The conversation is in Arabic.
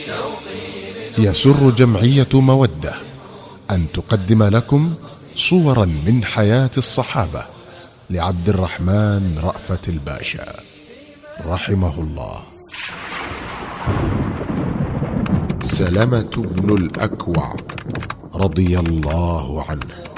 يسر جمعية مودة أن تقدم لكم صورا من حياة الصحابة لعبد الرحمن رأفت الباشا رحمه الله. سلمة بن الأكوع رضي الله عنه.